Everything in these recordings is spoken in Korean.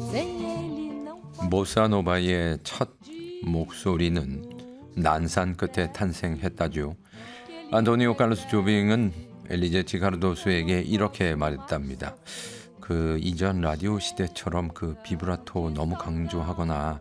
보사노바의 첫 목소리는 난산 끝에 탄생했다죠. 안토니오 칼로스 조빙은 엘리제치 가르도스에게 이렇게 말했답니다. 그 이전 라디오 시대처럼 그 비브라토 너무 강조하거나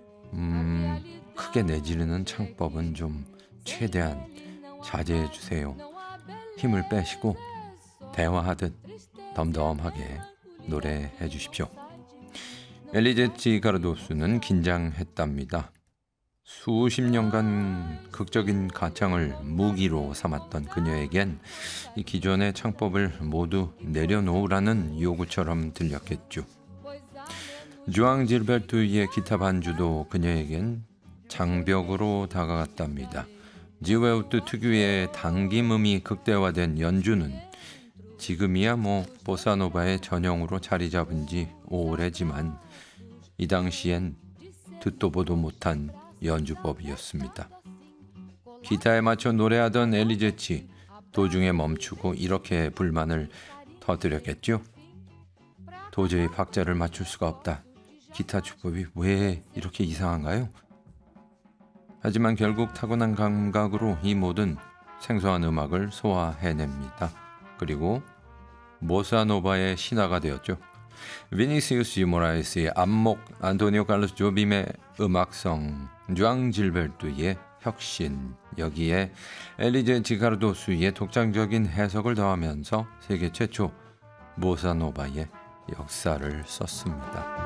크게 내지르는 창법은 좀 최대한 자제해 주세요. 힘을 빼시고 대화하듯 덤덤하게 노래해 주십시오. 엘리제치 가르도스는 긴장했답니다. 수십 년간 극적인 가창을 무기로 삼았던 그녀에겐 이 기존의 창법을 모두 내려놓으라는 요구처럼 들렸겠죠. 주앙 질베르투의 기타 반주도 그녀에겐 장벽으로 다가갔답니다. 지웨우트 특유의 당김음이 극대화된 연주는 지금이야 보사노바의 전형으로 자리 잡은 지 오래지만 이 당시엔 듣도 보도 못한 연주법이었습니다. 기타에 맞춰 노래하던 엘리제치, 도중에 멈추고 이렇게 불만을 터뜨렸겠죠. 도저히 박자를 맞출 수가 없다. 기타 주법이 왜 이렇게 이상한가요? 하지만 결국 타고난 감각으로 이 모든 생소한 음악을 소화해냅니다. 그리고 보사노바의 신화가 되었죠. 비니시우스 모라에스의 안목, 안토니오 칼로스 조빔의 음악성, 주앙 질베르투의 혁신, 여기에 엘리제치 가르도스의 독창적인 해석을 더하면서 세계 최초 보사노바의 역사를 썼습니다.